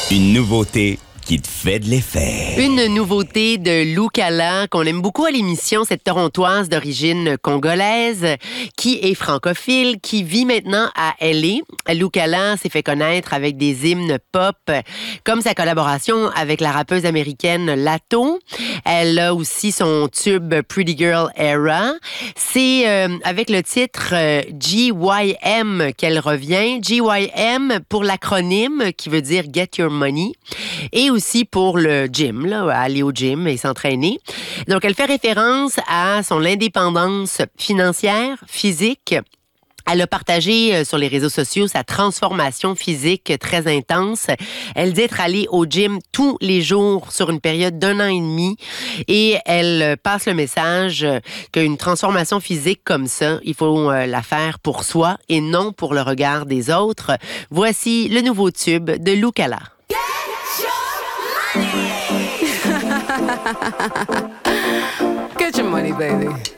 Une nouveauté qui te fait de l'effet. Une nouveauté de Lou Kala qu'on aime beaucoup à l'émission, cette Torontoise d'origine congolaise qui est francophile, qui vit maintenant à L.A. Lou Kala s'est fait connaître avec des hymnes pop, comme sa collaboration avec la rappeuse américaine Latto. Elle a aussi son tube Pretty Girl Era. C'est avec le titre GYM qu'elle revient. GYM pour l'acronyme qui veut dire Get Your Money. Et aussi pour le gym, là, aller au gym et s'entraîner. Donc, elle fait référence à son indépendance financière, physique. Elle a partagé sur les réseaux sociaux sa transformation physique très intense. Elle dit être allée au gym tous les jours sur une période d'1 an et demi et elle passe le message qu'une transformation physique comme ça, il faut la faire pour soi et non pour le regard des autres. Voici le nouveau tube de Lou Kala. Get your money, baby.